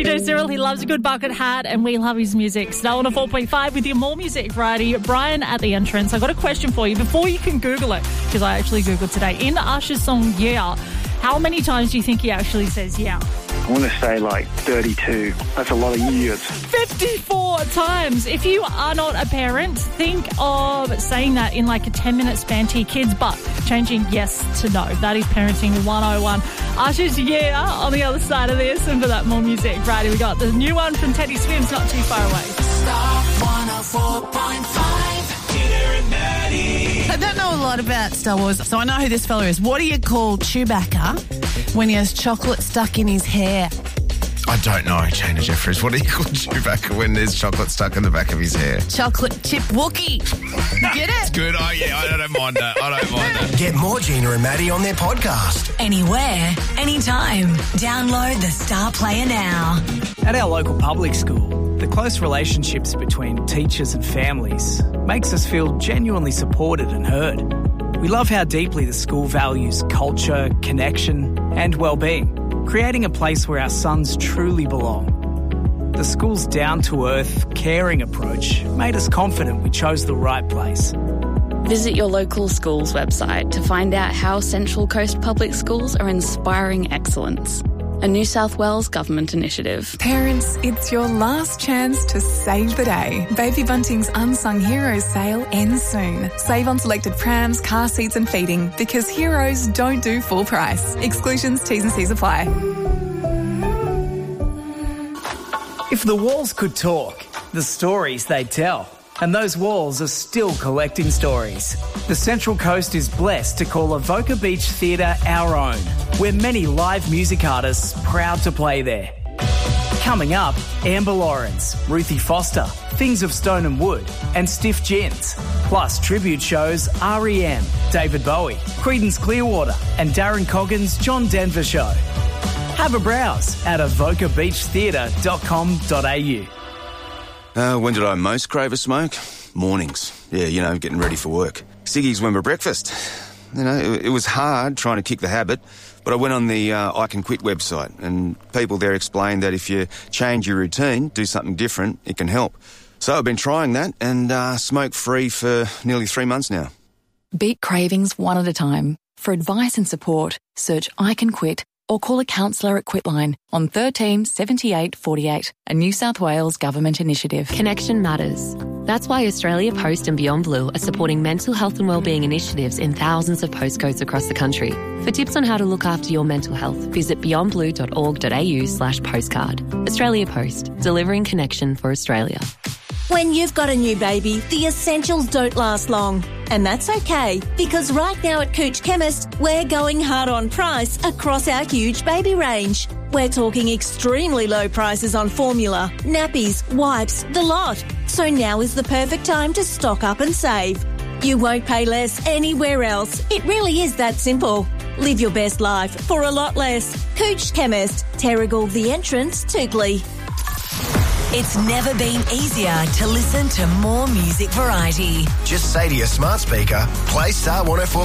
DJ Cyril, he loves a good bucket hat and we love his music. Star 104.5 with your more music variety. Brian at the entrance. I got a question for you before you can Google it, because I actually Googled today. In Usher's song Yeah, how many times do you think he actually says yeah? I want to say like 32. That's a lot of years. 54 times. If you are not a parent, think of saying that in like a 10-minute span to your kids, but changing yes to no. That is Parenting 101. Usher's Yeah on the other side of this. And for that more music, Friday, we got the new one from Teddy Swims, Not Too Far Away. Star 104.5. Peter and Maddie. I don't know a lot about Star Wars, so I know who this fella is. What do you call Chewbacca when he has chocolate stuck in his hair? I don't know, Jana Jeffries. What do you call Chewbacca when there's chocolate stuck in the back of his hair? Chocolate chip Wookie. Get it? It's good. Oh, yeah, I don't mind that. Get more Gina and Maddie on their podcast. Anywhere, anytime. Download the Star Player now. At our local public school, the close relationships between teachers and families makes us feel genuinely supported and heard. We love how deeply the school values culture, connection and well-being, creating a place where our sons truly belong. The school's down-to-earth, caring approach made us confident we chose the right place. Visit your local school's website to find out how Central Coast Public Schools are inspiring excellence. A New South Wales government initiative. Parents, it's your last chance to save the day. Baby Bunting's Unsung Heroes sale ends soon. Save on selected prams, car seats and feeding, because heroes don't do full price. Exclusions, T's and C's apply. If the walls could talk, the stories they'd tell. And those walls are still collecting stories. The Central Coast is blessed to call Avoca Beach Theatre our own, where many live music artists proud to play there. Coming up, Amber Lawrence, Ruthie Foster, Things of Stone and Wood, and Stiff Gins. Plus tribute shows R.E.M., David Bowie, Creedence Clearwater, and Darren Coggin's John Denver Show. Have a browse at avocabeachtheatre.com.au. When did I most crave a smoke? Mornings. Yeah, getting ready for work. Siggy's when we're breakfast. It was hard trying to kick the habit, but I went on the I Can Quit website, and people there explained that if you change your routine, do something different, it can help. So I've been trying that and smoke-free for nearly 3 months now. Beat cravings one at a time. For advice and support, search I Can Quit or call a counsellor at Quitline on 13 78 48, a New South Wales government initiative. Connection matters. That's why Australia Post and Beyond Blue are supporting mental health and wellbeing initiatives in thousands of postcodes across the country. For tips on how to look after your mental health, visit beyondblue.org.au/postcard. Australia Post, delivering connection for Australia. When you've got a new baby, the essentials don't last long. And that's okay, because right now at Cooch Chemist, we're going hard on price across our huge baby range. We're talking extremely low prices on formula, nappies, wipes, the lot. So now is the perfect time to stock up and save. You won't pay less anywhere else. It really is that simple. Live your best life for a lot less. Cooch Chemist, Terrigal The Entrance, Tookley. It's never been easier to listen to more music variety. Just say to your smart speaker, play Star 104.